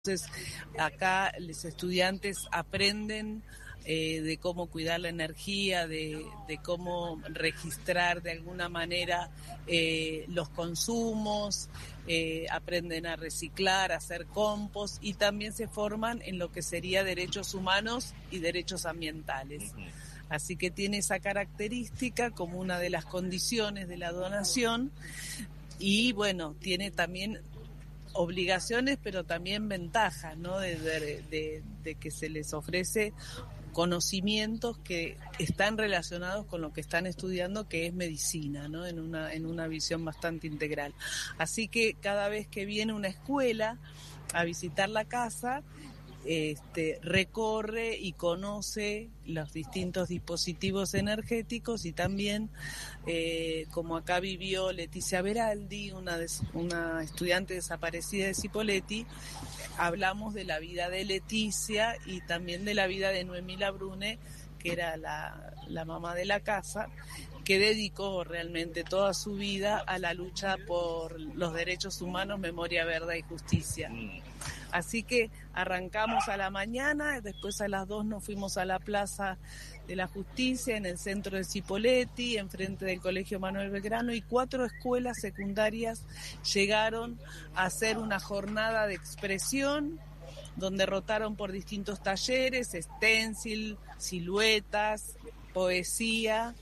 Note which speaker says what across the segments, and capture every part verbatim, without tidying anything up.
Speaker 1: Entonces, acá los estudiantes aprenden eh, de cómo cuidar la energía, de, de cómo registrar de alguna manera eh, los consumos, eh, aprenden a reciclar, a hacer compost y también se forman en lo que sería derechos humanos y derechos ambientales. Así que tiene esa característica como una de las condiciones de la donación y bueno, tiene también obligaciones, pero también ventajas, ¿no? De, de, de, de que se les ofrece conocimientos que están relacionados con lo que están estudiando, que es medicina, ¿no? En una, en una visión bastante integral. Así que cada vez que viene una escuela a visitar la casa, Este, recorre y conoce los distintos dispositivos energéticos y también, eh, como acá vivió Leticia Beraldi, una, des, una estudiante desaparecida de Cipolletti, hablamos de la vida de Leticia y también de la vida de Noemí Labrune, que era la, la mamá de la casa, que dedicó realmente toda su vida a la lucha por los derechos humanos, memoria, verdad y justicia. Así que arrancamos a la mañana, después a las dos nos fuimos a la Plaza de la Justicia, en el centro de Cipolletti, enfrente del Colegio Manuel Belgrano, y cuatro escuelas secundarias llegaron a hacer una jornada de expresión, donde rotaron por distintos talleres, stencil, siluetas, poesía,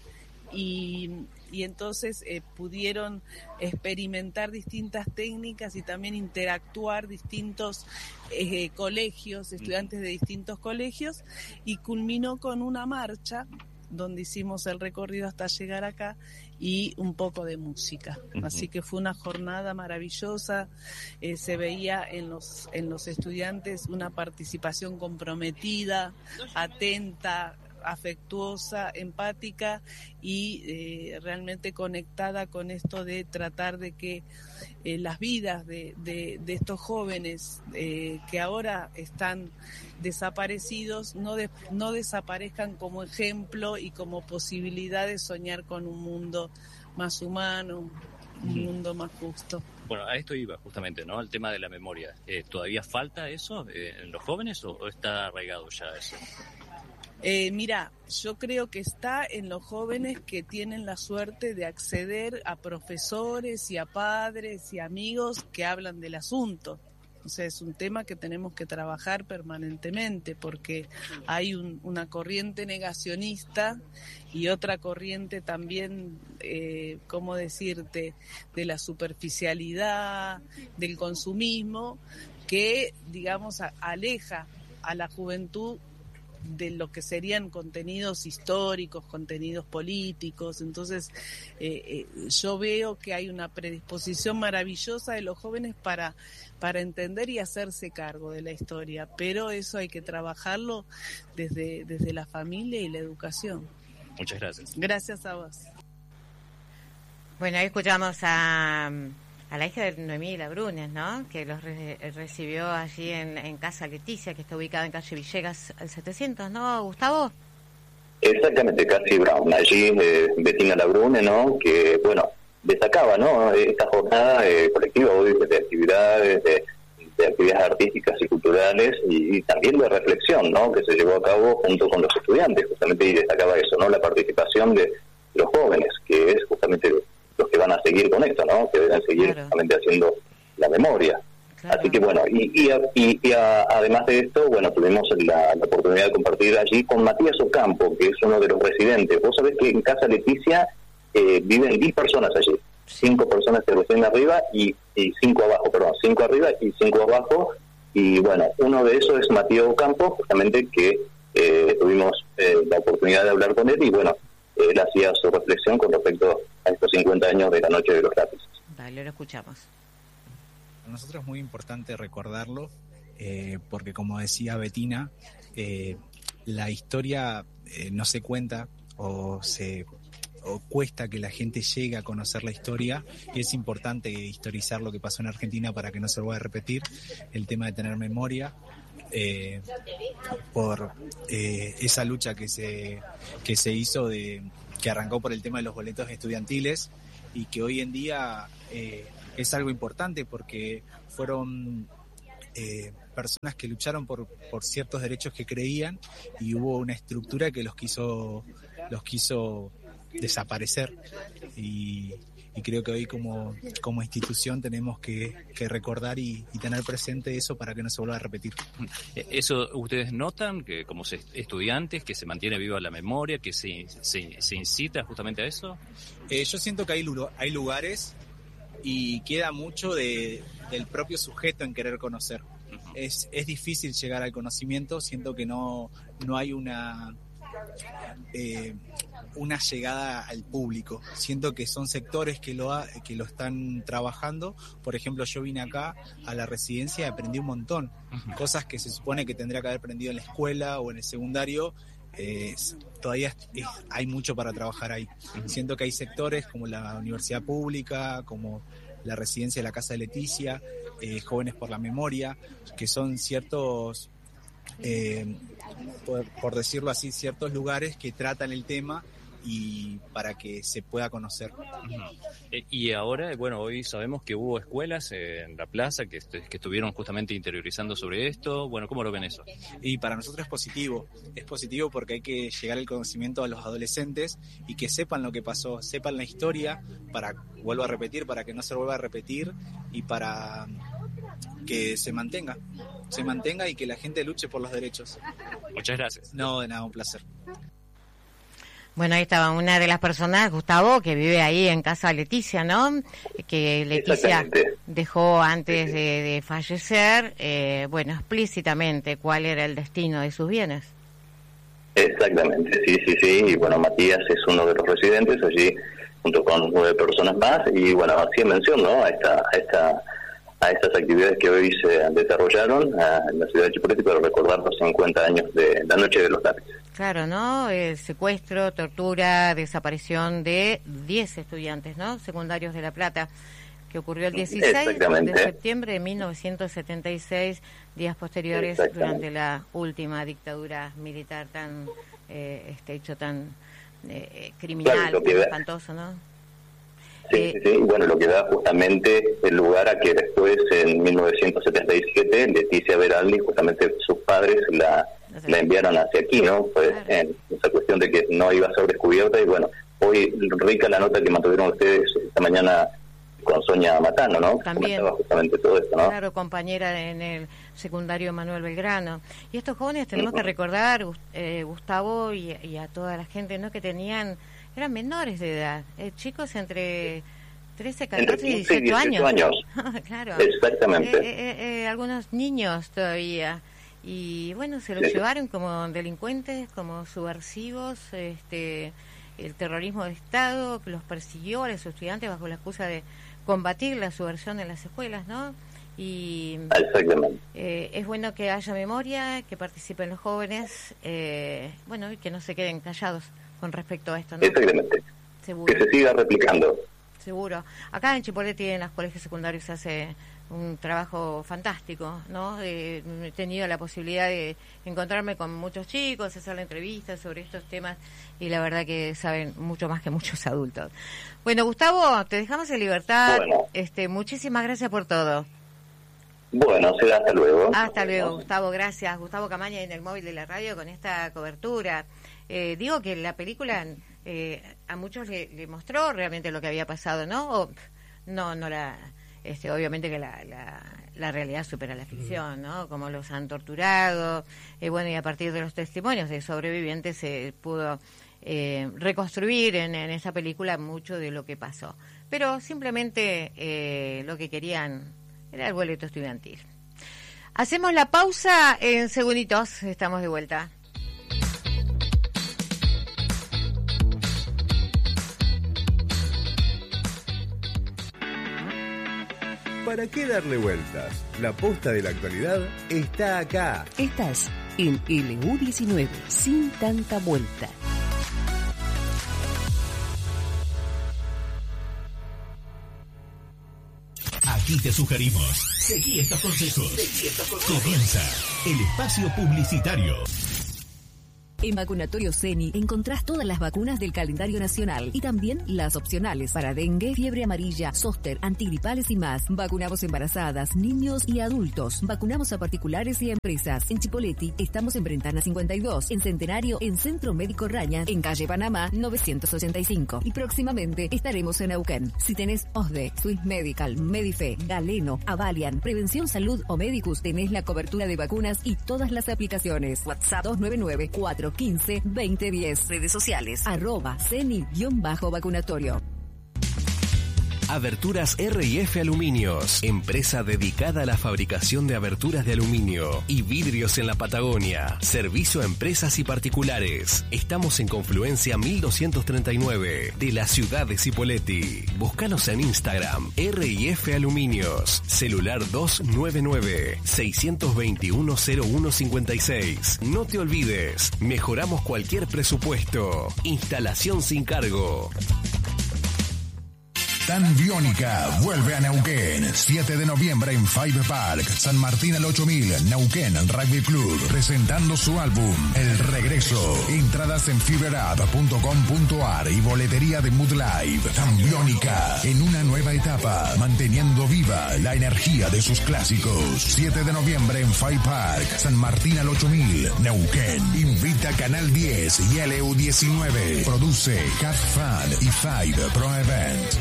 Speaker 1: y, y entonces eh, pudieron experimentar distintas técnicas y también interactuar distintos eh, colegios, estudiantes de distintos colegios, y culminó con una marcha donde hicimos el recorrido hasta llegar acá y un poco de música. Uh-huh. Así que fue una jornada maravillosa, eh, se veía en los, en los estudiantes una participación comprometida, atenta, afectuosa, empática y eh, realmente conectada con esto de tratar de que eh, las vidas de, de, de estos jóvenes eh, que ahora están desaparecidos no, de, no desaparezcan como ejemplo y como posibilidad de soñar con un mundo más humano, un mm. mundo más justo.
Speaker 2: Bueno, a esto iba justamente, ¿no? El tema de la memoria. Eh, ¿Todavía falta eso eh, en los jóvenes o, o está arraigado ya eso?
Speaker 1: Eh, mira, yo creo que está en los jóvenes que tienen la suerte de acceder a profesores y a padres y amigos que hablan del asunto. O sea, es un tema que tenemos que trabajar permanentemente porque hay un, una corriente negacionista y otra corriente también, eh, ¿cómo decirte?, de la superficialidad, del consumismo, que, digamos, a, aleja a la juventud de lo que serían contenidos históricos, contenidos políticos. Entonces eh, eh, yo veo que hay una predisposición maravillosa de los jóvenes para, para entender y hacerse cargo de la historia, pero eso hay que trabajarlo desde, desde la familia y la educación.
Speaker 2: Muchas gracias.
Speaker 1: Gracias a vos.
Speaker 3: Bueno, ahí escuchamos a... a la hija de Noemí Labrune, ¿no? Que los re- recibió allí en, en Casa Leticia, que está ubicada en calle Villegas al setecientos, ¿no, Gustavo?
Speaker 4: Exactamente, Casi Brown. Allí eh, Bettina Labrune, ¿no? Que, bueno, destacaba, ¿no? Esta jornada eh, colectiva hoy de actividades, de, de actividades artísticas y culturales y, y también de reflexión, ¿no? Que se llevó a cabo junto con los estudiantes, justamente, y destacaba eso, ¿no? La participación de los jóvenes, que es justamente los que van a seguir con esto, ¿no? Que deben seguir
Speaker 3: claro.
Speaker 4: justamente haciendo la memoria.
Speaker 3: Claro.
Speaker 4: Así que bueno, y, y, y, y a, además de esto, bueno, tuvimos la, la oportunidad de compartir allí con Matías Ocampo, que es uno de los residentes. Vos sabés que en Casa Leticia eh, viven diez personas allí, cinco personas que reciben arriba y, y cinco abajo, perdón, cinco arriba y cinco abajo. Y bueno, uno de esos es Matías Ocampo, justamente que eh, tuvimos eh, la oportunidad de hablar con él y bueno, él hacía su reflexión con respecto a estos cincuenta años de la Noche de los Lápices.
Speaker 3: Vale, lo escuchamos.
Speaker 5: Para nosotros es muy importante recordarlo, eh, porque como decía Bettina, eh, la historia eh, no se cuenta o se o cuesta que la gente llegue a conocer la historia, y es importante historizar lo que pasó en Argentina para que no se vuelva a repetir. El tema de tener memoria eh, por eh, esa lucha que se que se hizo de que arrancó por el tema de los boletos estudiantiles y que hoy en día eh, es algo importante porque fueron eh, personas que lucharon por, por ciertos derechos que creían, y hubo una estructura que los quiso, los quiso desaparecer. Y, y creo que hoy como, como institución tenemos que, que recordar y, y tener presente eso para que no se vuelva a repetir.
Speaker 2: ¿Eso ustedes notan, que como estudiantes, que se mantiene viva la memoria, que se, se, se incita justamente a eso?
Speaker 5: Eh, yo siento que hay, hay lugares y queda mucho de, del propio sujeto en querer conocer. Uh-huh. Es, es difícil llegar al conocimiento, siento que no, no hay una... Eh, una llegada al público. Siento que son sectores que lo ha, que lo están trabajando. Por ejemplo, yo vine acá a la residencia y aprendí un montón. Uh-huh. Cosas que se supone que tendría que haber aprendido en la escuela o en el secundario. Eh, todavía es, hay mucho para trabajar ahí. Uh-huh. Siento que hay sectores como la universidad pública, como la residencia de la Casa de Leticia, eh, Jóvenes por la Memoria, que son ciertos, eh, por, por decirlo así, ciertos lugares que tratan el tema y para que se pueda conocer.
Speaker 2: Uh-huh. Y ahora, bueno, hoy sabemos que hubo escuelas en la plaza que, que estuvieron justamente interiorizando sobre esto. Bueno, ¿cómo lo ven eso?
Speaker 5: Y para nosotros es positivo. Es positivo porque hay que llegar el conocimiento a los adolescentes y que sepan lo que pasó, sepan la historia, para, vuelvo a repetir, para que no se vuelva a repetir y para que se mantenga, se mantenga y que la gente luche por los derechos.
Speaker 2: Muchas gracias.
Speaker 5: No, de nada, un placer.
Speaker 3: Bueno, ahí estaba una de las personas, Gustavo, que vive ahí en Casa Leticia, ¿no? Que Leticia dejó antes de, de fallecer, eh, bueno, explícitamente cuál era el destino de sus bienes.
Speaker 4: Exactamente, sí, sí, sí. Y bueno, Matías es uno de los residentes allí, junto con nueve personas más. Y bueno, hacía mención, ¿no?, a esta, a esta, a estas actividades que hoy se desarrollaron a, en la ciudad de Chipoleti para recordar los cincuenta años de la Noche de los Lápices.
Speaker 3: Claro, ¿no? El secuestro, tortura, desaparición de diez estudiantes, ¿no?, secundarios de La Plata, que ocurrió el dieciséis de septiembre de mil novecientos setenta y seis, días posteriores durante la última dictadura militar, tan eh, este hecho tan eh, criminal, claro, tan espantoso, ¿no?
Speaker 4: Sí, eh, sí, sí, bueno, lo que da justamente el lugar a que después, en mil novecientos setenta y siete, Leticia Beraldi, justamente sus padres la, no sé, la enviaron hacia aquí, ¿no? Pues claro, en esa cuestión de que no iba a ser descubierta. Y bueno, hoy rica la nota que mantuvieron ustedes esta mañana con Sonia Matano, ¿no?
Speaker 3: También,
Speaker 4: justamente todo esto, ¿no?
Speaker 3: Claro, compañera en el secundario Manuel Belgrano. Y estos jóvenes tenemos uh-huh. que recordar, eh, Gustavo, y, y a toda la gente, ¿no?, que tenían, eran menores de edad, eh, chicos entre trece, catorce y dieciocho años.
Speaker 4: años.
Speaker 3: Claro.
Speaker 4: Exactamente.
Speaker 3: Eh, eh, eh, algunos niños todavía. Y bueno, se los sí. llevaron como delincuentes, como subversivos, este, el terrorismo de Estado los persiguió a los estudiantes bajo la excusa de combatir la subversión en las escuelas, ¿no? Y
Speaker 4: exactamente.
Speaker 3: Eh, es bueno que haya memoria, que participen los jóvenes, eh, bueno, y que no se queden callados con respecto a esto, ¿no?
Speaker 4: Exactamente.
Speaker 3: Seguro.
Speaker 4: Que se siga replicando.
Speaker 3: Seguro. Acá en Chipoleti, en los colegios secundarios, se hace un trabajo fantástico, ¿no? Eh, he tenido la posibilidad de encontrarme con muchos chicos, hacerle entrevistas sobre estos temas, y la verdad que saben mucho más que muchos adultos. Bueno, Gustavo, te dejamos en libertad.
Speaker 4: Bueno.
Speaker 3: Este, muchísimas gracias por todo.
Speaker 4: Bueno, será hasta luego.
Speaker 3: Hasta luego, Gustavo, gracias. Gustavo Camaña en el móvil de la radio con esta cobertura. Eh, digo que la película eh, a muchos le, le mostró realmente lo que había pasado, ¿no? O, no, no la... Este, obviamente que la, la, la realidad supera la ficción, ¿no? Como los han torturado, eh, bueno, y a partir de los testimonios de sobrevivientes se pudo eh, reconstruir en, en esa película mucho de lo que pasó. Pero simplemente eh, lo que querían era el boleto estudiantil. Hacemos la pausa, en segunditos estamos de vuelta.
Speaker 6: ¿Para qué darle vueltas? La posta de la actualidad está acá.
Speaker 7: Estás en L U diecinueve, sin tanta vuelta.
Speaker 8: Aquí te sugerimos, seguí estos consejos. Seguí estos consejos. Comienza el espacio publicitario.
Speaker 7: En Vacunatorio Ceni encontrás todas las vacunas del calendario nacional y también las opcionales para dengue, fiebre amarilla, zóster, antigripales y más. Vacunamos embarazadas, niños y adultos. Vacunamos a particulares y a empresas. En Chipoleti estamos en Brentana cincuenta y dos, en Centenario, en Centro Médico Raña, en calle Panamá novecientos ochenta y cinco. Y próximamente estaremos en Neuquén. Si tenés O S D E, Swiss Medical, Medife, Galeno, Avalian, Prevención Salud o Medicus, tenés la cobertura de vacunas y todas las aplicaciones. WhatsApp dos nueve nueve, cuatro uno cinco, dos cero uno cero. Redes sociales, arroba ceni-vacunatorio.
Speaker 9: Aberturas R y F Aluminios, empresa dedicada a la fabricación de aberturas de aluminio y vidrios en la Patagonia. Servicio a empresas y particulares. Estamos en Confluencia mil doscientos treinta y nueve de la ciudad de Cipolletti. Búscanos en Instagram, R y F Aluminios. Celular dos nueve nueve, seis dos uno, cero uno cinco seis. No te olvides, mejoramos cualquier presupuesto. Instalación sin cargo.
Speaker 10: Tan Biónica vuelve a Neuquén, siete de noviembre en Five Park, San Martín al ocho mil, Neuquén Rugby Club, presentando su álbum El Regreso. Entradas en fiberapp punto com punto ar y boletería de Mood Live. Tan Biónica, en una nueva etapa, manteniendo viva la energía de sus clásicos. siete de noviembre en Five Park, San Martín al ocho mil, Neuquén. Invita Canal diez y L U diecinueve. Produce Cat Fan y Five Pro Event.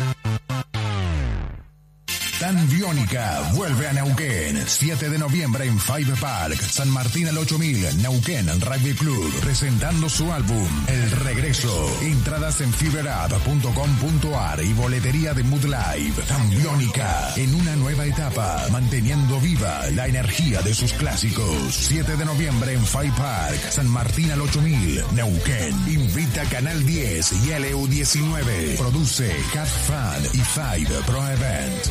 Speaker 10: Tan Biónica vuelve a Neuquén, siete de noviembre en Five Park, San Martín al ocho mil, Neuquén Rugby Club, presentando su álbum El Regreso. Entradas en fiberapp punto com punto ar y boletería de Mood Live. Tan Biónica, en una nueva etapa, manteniendo viva la energía de sus clásicos. siete de noviembre en Five Park, San Martín al ocho mil, Neuquén. Invita Canal diez y L U diecinueve. Produce Cat Fan y Five Pro Event.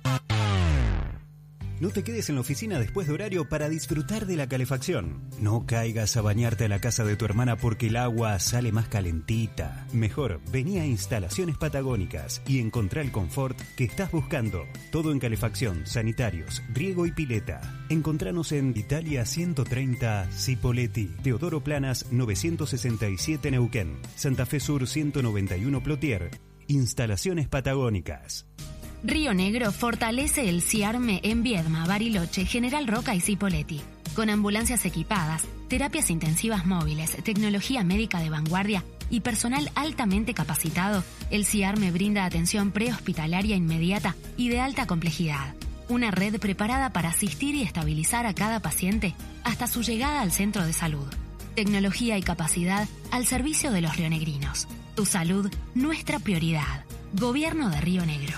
Speaker 11: No te quedes en la oficina después de horario para disfrutar de la calefacción. No caigas a bañarte a la casa de tu hermana porque el agua sale más calentita. Mejor, vení a Instalaciones Patagónicas y encontrá el confort que estás buscando. Todo en calefacción, sanitarios, riego y pileta. Encontranos en Italia ciento treinta, Cipolletti, Teodoro Planas novecientos sesenta y siete Neuquén, Santa Fe Sur ciento noventa y uno Plotier. Instalaciones Patagónicas.
Speaker 12: Río Negro fortalece el CIARME en Viedma, Bariloche, General Roca y Cipolletti. Con ambulancias equipadas, terapias intensivas móviles, tecnología médica de vanguardia y personal altamente capacitado, el CIARME brinda atención prehospitalaria inmediata y de alta complejidad. Una red preparada para asistir y estabilizar a cada paciente hasta su llegada al centro de salud. Tecnología y capacidad al servicio de los rionegrinos. Tu salud, nuestra prioridad. Gobierno de Río Negro.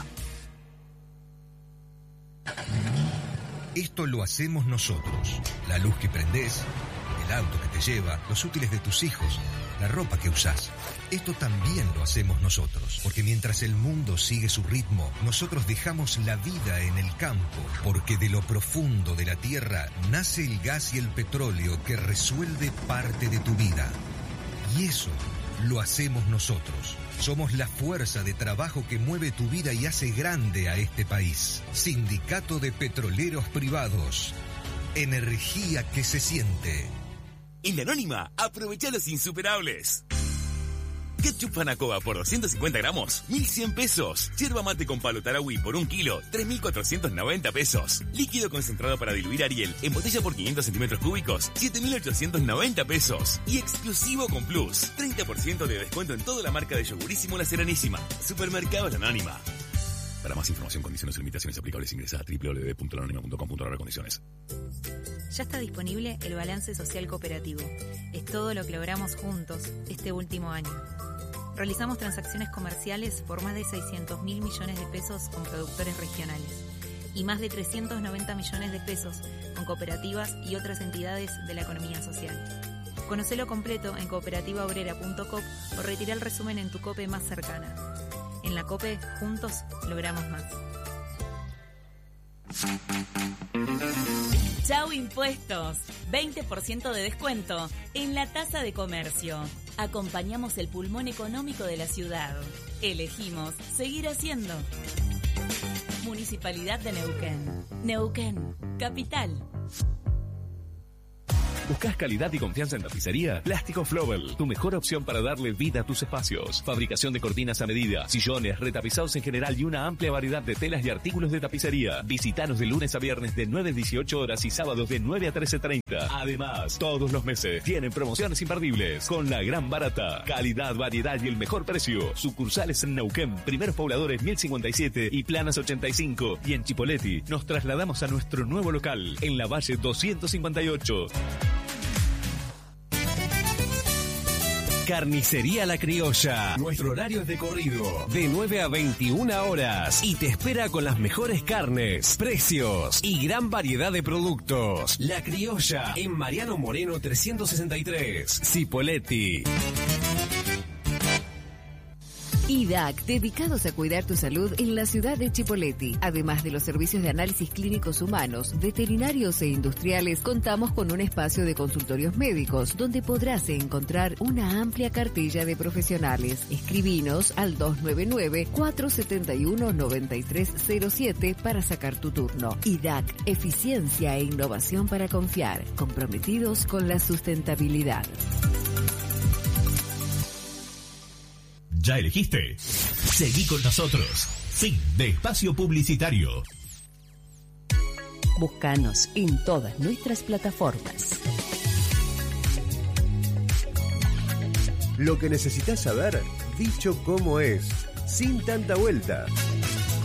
Speaker 13: Esto lo hacemos nosotros. La luz que prendés, el auto que te lleva, los útiles de tus hijos, la ropa que usás. Esto también lo hacemos nosotros, porque mientras el mundo sigue su ritmo, nosotros dejamos la vida en el campo, porque de lo profundo de la tierra nace el gas y el petróleo que resuelve parte de tu vida. Y eso lo hacemos nosotros. Somos la fuerza de trabajo que mueve tu vida y hace grande a este país. Sindicato de Petroleros Privados. Energía que se siente.
Speaker 14: En la Anónima, aprovecha los insuperables. Ketchup Panacoa por doscientos cincuenta gramos, mil cien pesos. Yerba mate con palo Tarahui por un kilo, tres mil cuatrocientos noventa pesos. Líquido concentrado para diluir Ariel en botella por quinientos centímetros cúbicos, siete mil ochocientos noventa pesos. Y exclusivo con Plus, treinta por ciento de descuento en toda la marca de Yogurísimo La Serenísima. Supermercado La Anónima. Para más información, condiciones y limitaciones aplicables, ingresa a doble u doble u doble u punto la anónima punto com punto a r condiciones.
Speaker 15: Ya está disponible el balance social cooperativo. Es todo lo que logramos juntos este último año. Realizamos transacciones comerciales por más de seiscientos mil millones de pesos con productores regionales y más de trescientos noventa millones de pesos con cooperativas y otras entidades de la economía social. Conocelo completo en cooperativa obrera punto com o retira el resumen en tu COPE más cercana. En la COPE, juntos, logramos más.
Speaker 16: Chau Impuestos, veinte por ciento de descuento en la tasa de comercio. Acompañamos el pulmón económico de la ciudad. Elegimos seguir haciendo. Municipalidad de Neuquén. Neuquén, capital.
Speaker 9: ¿Buscás calidad y confianza en tapicería? Plástico Flobel, tu mejor opción para darle vida a tus espacios. Fabricación de cortinas a medida, sillones, retapizados en general y una amplia variedad de telas y artículos de tapicería. Visítanos de lunes a viernes de nueve a dieciocho horas y sábados de nueve a trece treinta. Además, todos los meses tienen promociones imperdibles con la gran barata. Calidad, variedad y el mejor precio. Sucursales en Neuquén, Primeros Pobladores mil cincuenta y siete y Planas ochenta y cinco. Y en Chipoleti nos trasladamos a nuestro nuevo local en la Valle doscientos cincuenta y ocho. Carnicería La Criolla. Nuestro horario es de corrido, de nueve a veintiuna horas. Y te espera con las mejores carnes, precios y gran variedad de productos. La Criolla, en Mariano Moreno trescientos sesenta y tres. Cipolletti.
Speaker 7: I D A C, dedicados a cuidar tu salud en la ciudad de Chipoleti. Además de los servicios de análisis clínicos humanos, veterinarios e industriales, contamos con un espacio de consultorios médicos, donde podrás encontrar una amplia cartilla de profesionales. Escribinos al dos nueve nueve, cuatro siete uno, nueve tres cero siete para sacar tu turno. I D A C, eficiencia e innovación para confiar, comprometidos con la sustentabilidad.
Speaker 8: ¿Ya elegiste? Seguí con nosotros. Fin de espacio publicitario.
Speaker 17: Búscanos en todas nuestras plataformas.
Speaker 6: Lo que necesitas saber, dicho como es, sin tanta vuelta.